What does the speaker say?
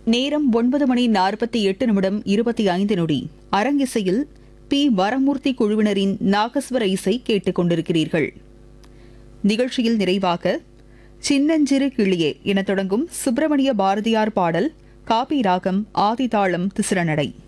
நேரம் 9:48:25 அரங்கிசையில் பி வரமூர்த்தி குழுவினரின் நாகஸ்வர இசை கேட்டுக் கொண்டிருக்கிறீர்கள். நிகழ்ச்சியில் நிறைவாக சின்னஞ்சிறு கிளியே என தொடங்கும் சுப்பிரமணிய பாரதியார் பாடல் காபி ராகம் ஆதிதாளம் திசிரநடை.